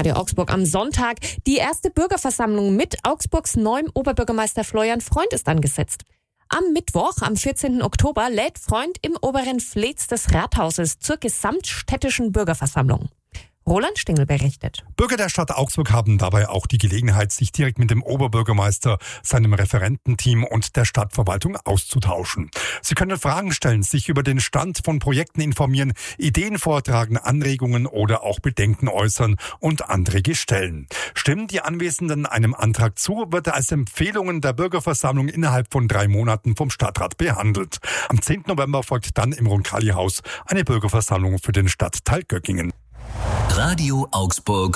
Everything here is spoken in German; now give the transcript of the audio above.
Radio Augsburg am Sonntag. Die erste Bürgerversammlung mit Augsburgs neuem Oberbürgermeister Florian Freund ist angesetzt. Am Mittwoch, am 14. Oktober, lädt Freund im oberen Fleets des Rathauses zur gesamtstädtischen Bürgerversammlung. Roland Stingel berichtet. Bürger der Stadt Augsburg haben dabei auch die Gelegenheit, sich direkt mit dem Oberbürgermeister, seinem Referententeam und der Stadtverwaltung auszutauschen. Sie können Fragen stellen, sich über den Stand von Projekten informieren, Ideen vortragen, Anregungen oder auch Bedenken äußern und Anträge stellen. Stimmen die Anwesenden einem Antrag zu, wird er als Empfehlungen der Bürgerversammlung innerhalb von 3 Monaten vom Stadtrat behandelt. Am 10. November folgt dann im Roncalli-Haus eine Bürgerversammlung für den Stadtteil Göggingen. Radio Augsburg